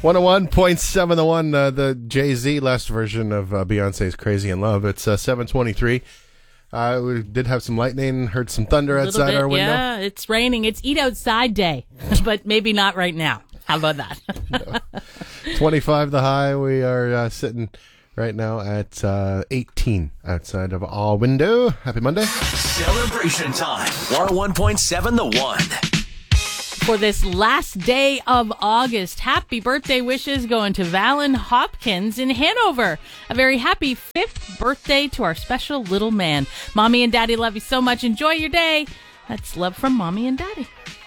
101.7 The One, the Jay-Z last version of Beyonce's Crazy in Love. It's 7:23. We did have some lightning, heard some thunder outside our window. Yeah, it's raining. It's eat outside day, but maybe not right now. How about that? No. 25 the high. We are sitting right now at 18 outside of our window. Happy Monday. Celebration time. 101.7 The One. For this last day of August, happy birthday wishes going to Valen Hopkins in Hanover. A very happy 5th birthday to our special little man. Mommy and Daddy love you so much. Enjoy your day. That's love from Mommy and Daddy.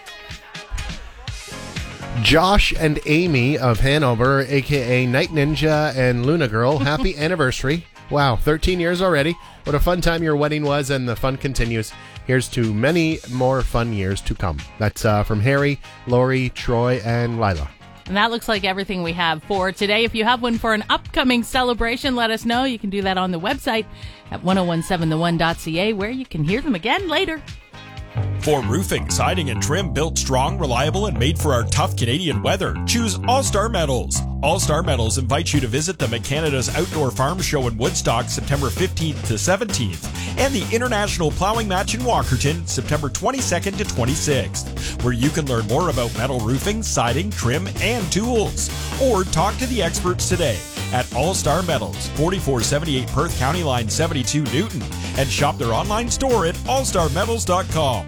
Josh and Amy of Hanover, a.k.a. Night Ninja and Luna Girl, happy anniversary. Wow, 13 years already. What a fun time your wedding was, and the fun continues. Here's to many more fun years to come. That's from Harry, Lori, Troy, and Lila. And that looks like everything we have for today. If you have one for an upcoming celebration, let us know. You can do that on the website at 1017thone.ca, where you can hear them again later. For roofing, siding, and trim built strong, reliable, and made for our tough Canadian weather, choose All-Star Metals. All-Star Metals invites you to visit the Canada's Outdoor Farm Show in Woodstock September 15th to 17th and the International Plowing Match in Walkerton September 22nd to 26th, where you can learn more about metal roofing, siding, trim, and tools. Or talk to the experts today at All-Star Metals, 4478 Perth County Line 72 Newton, and shop their online store at allstarmetals.com.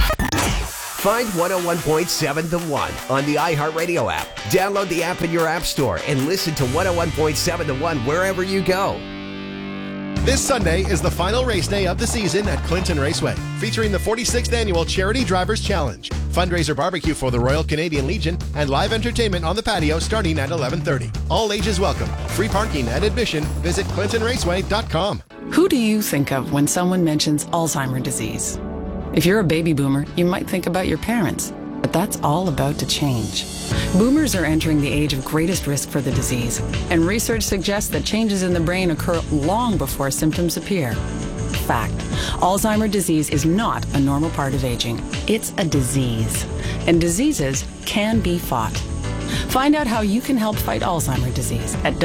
Find 101.7 The One on the iHeartRadio app. Download the app in your app store and listen to 101.7 The One wherever you go. This Sunday is the final race day of the season at Clinton Raceway, featuring the 46th Annual Charity Drivers Challenge, fundraiser barbecue for the Royal Canadian Legion, and live entertainment on the patio starting at 11:30. All ages welcome. Free parking and admission. Visit ClintonRaceway.com. Who do you think of when someone mentions Alzheimer's disease? If you're a baby boomer, you might think about your parents, but that's all about to change. Boomers are entering the age of greatest risk for the disease, and research suggests that changes in the brain occur long before symptoms appear. Fact: Alzheimer's disease is not a normal part of aging. It's a disease, and diseases can be fought. Find out how you can help fight Alzheimer's disease at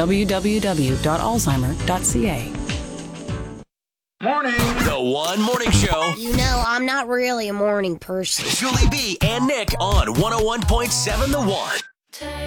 www.alzheimer.ca. Morning. The One Morning Show. You know, I'm not really a morning person. Julie B and Nick on 101.7 The One.